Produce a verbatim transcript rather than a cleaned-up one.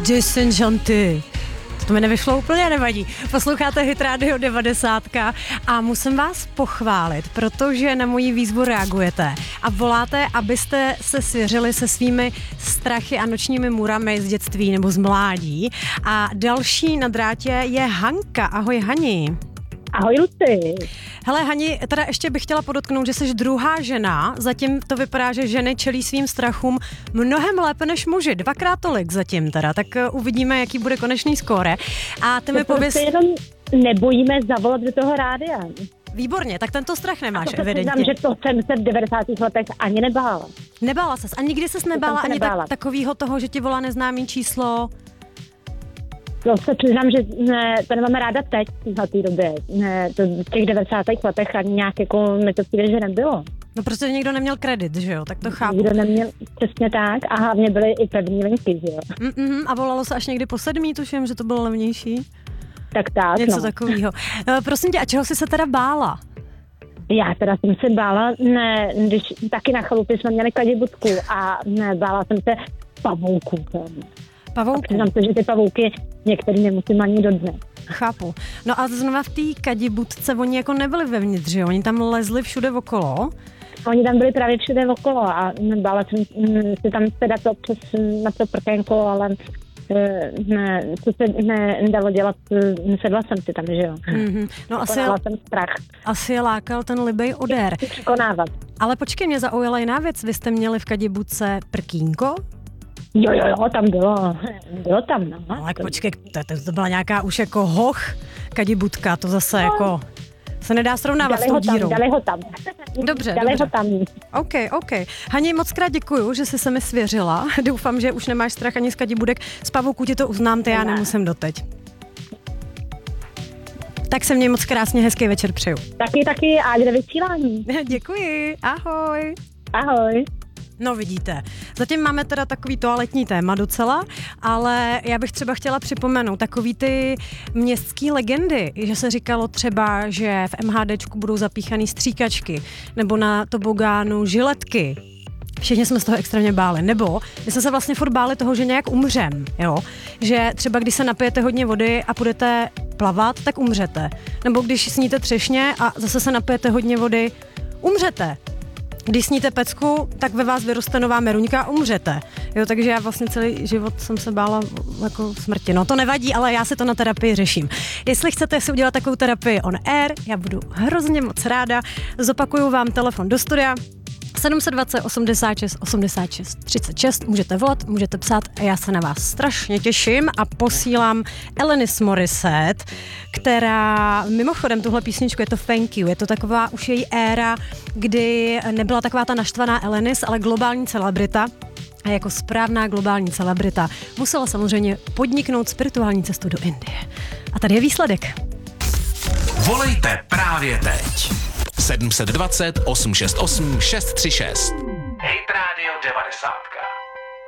Jason Janty. To mi nevyšlo úplně, nevadí. Posloucháte Hit Radio devadesát a musím vás pochválit, protože na moji výzvu reagujete a voláte, abyste se svěřili se svými strachy a nočními můrami z dětství nebo z mládí. A další na drátě je Hanka. Ahoj, Hani. Ahoj, Luci. Hele, Hani, teda ještě bych chtěla podotknout, že jsi druhá žena, zatím to vypadá, že ženy čelí svým strachům mnohem lépe než muži, dvakrát tolik zatím teda, tak uvidíme, jaký bude konečný skóre. A ty mi pověs... se jenom nebojíme zavolat do toho rádia. Výborně, tak tento strach nemáš, to evidentně. Znám, že to jsem se v devadesátých letech ani nebála. Nebála ses a nikdy ses nebála ani nebála. tak, takovýho toho, že ti volá neznámý číslo? To se přiznám, že ne, to nemáme ráda teď v té době. Ne, to v těch devadesátých letech ani nějak jako mi to přijde, že nebylo. No prostě nikdo neměl kredit, že jo, tak to chápu. Nikdo neměl, přesně tak, a hlavně byly i pevní linky, že jo. Mm-mm, a volalo se až někdy po sedmí, tuším, že to bylo levnější. Tak tak, Něco no. takového. Uh, prosím tě, a čeho jsi se teda bála? Já teda jsem se bála, ne, když taky na chalupě jsme měli kadibutku a ne, bála jsem se pavouků. Pavouků? Přiznám se, že ty pavouky některý nemusím ani do dne. Chápu. No a znova v té kadibutce oni jako nebyli vevnitř, že jo? Oni tam lezli všude okolo. Oni tam byli právě všude okolo a bála jsem si tam teda to přes na to prkénko, ale ne, co se ne, nedalo dělat, sedla jsem si tam, že jo. Mm-hmm. No asi, jsem strach. asi je lákal ten libej odér. Překonávat. Ale počkej, mě zaujala jiná věc. Vy jste měli v kadibutce prkínko? Jo, jo, jo, tam bylo. Bylo tam, no. No, tak počkej, to, to, to byla nějaká už jako hoch kadibutka, to zase no. jako se nedá srovnávat dali s tou dírou. Dali ho tam. Dobře, dali dobře. ho tam. OK, OK. Hani, moc krát děkuju, že jsi se mi svěřila. Doufám, že už nemáš strach ani z kadibudek. Z pavouků ti to uznám, ty já nemusím doteď. Tak se měj moc krásně, hezký večer přeju. Taky, taky, a kde vysílání? Děkuji, ahoj. Ahoj. No vidíte, zatím máme teda takový toaletní téma docela, ale já bych třeba chtěla připomenout takový ty městský legendy, že se říkalo třeba, že v MHDčku budou zapíchaný stříkačky nebo na tobogánu žiletky. Všichni jsme z toho extrémně báli, nebo my jsme se vlastně furt báli toho, že nějak umřem, jo, že třeba když se napijete hodně vody a půjdete plavat, tak umřete, nebo když sníte třešně a zase se napijete hodně vody, umřete. Když sníte pecku, tak ve vás vyroste nová meruňka a umřete. Jo, takže já vlastně celý život jsem se bála jako smrti. No to nevadí, ale já si to na terapii řeším. Jestli chcete si udělat takovou terapii on air, já budu hrozně moc ráda. Zopakuju vám telefon do studia. sedm set dvacet osmdesát šest osmdesát šest třicet šest, můžete volat, můžete psát a já se na vás strašně těším a posílám Alanis Morissette, která mimochodem tuhle písničku, je to Thank You, je to taková už její éra, kdy nebyla taková ta naštvaná Alanis, ale globální celebrita. A jako správná globální celebrita musela samozřejmě podniknout spirituální cestu do Indie. A tady je výsledek. Volejte právě teď. sedm set dvacet osm set šedesát osm šest tři šest. Hit Radio devadesát.